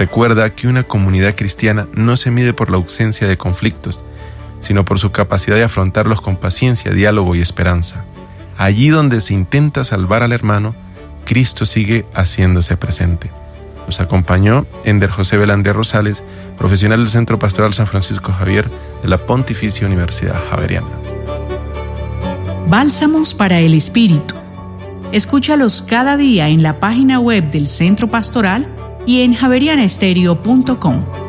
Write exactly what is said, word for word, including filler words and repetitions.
Recuerda que una comunidad cristiana no se mide por la ausencia de conflictos, sino por su capacidad de afrontarlos con paciencia, diálogo y esperanza. Allí donde se intenta salvar al hermano, Cristo sigue haciéndose presente. Nos acompañó Ender José Belandria Rosales, profesional del Centro Pastoral San Francisco Javier de la Pontificia Universidad Javeriana. Bálsamos para el Espíritu. Escúchalos cada día en la página web del Centro Pastoral y en javeriana estéreo punto com.